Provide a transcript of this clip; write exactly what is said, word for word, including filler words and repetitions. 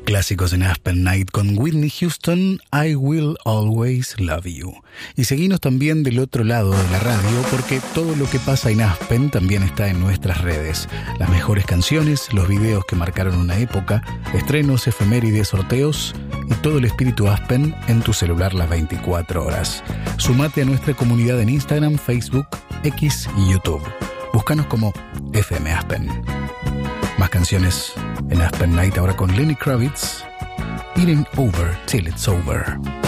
Clásicos en Aspen Night con Whitney Houston, I Will Always Love You. Y seguinos también del otro lado de la radio, porque todo lo que pasa en Aspen también está en nuestras redes. Las mejores canciones, los videos que marcaron una época, estrenos, efemérides, sorteos y todo el espíritu Aspen en tu celular las veinticuatro horas. Sumate a nuestra comunidad en Instagram, Facebook, X y YouTube. Búscanos como F M Aspen. Más canciones en Aspen Night ahora con Lenny Kravitz, Eating Over Till It's Over.